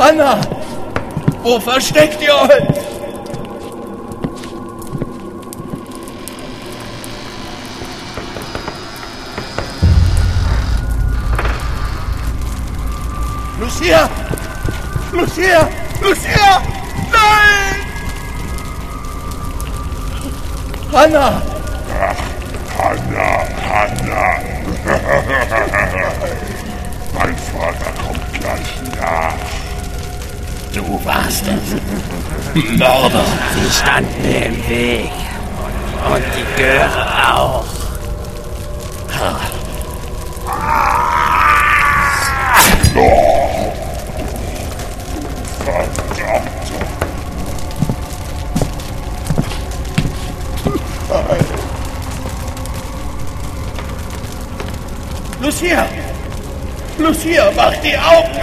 Hanna! Wo versteckt ihr euch? Lucia! Lucia! Lucia! Nein! Hanna! Hanna! Mein Vater kommt gleich nach. Du warst es. Mörder. Sie standen mir im Weg. Und die Göre auch. Lucia! Lucia, mach die Augen